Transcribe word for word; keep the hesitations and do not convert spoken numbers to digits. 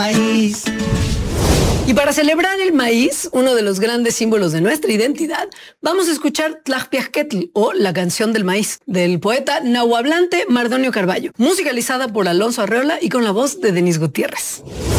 Maíz. Y para celebrar el maíz, uno de los grandes símbolos de nuestra identidad, vamos a escuchar Tlajpiajquetl, o La canción del maíz, del poeta nahuablante Mardonio Carballo, musicalizada por Alonso Arreola y con la voz de Denis Gutiérrez.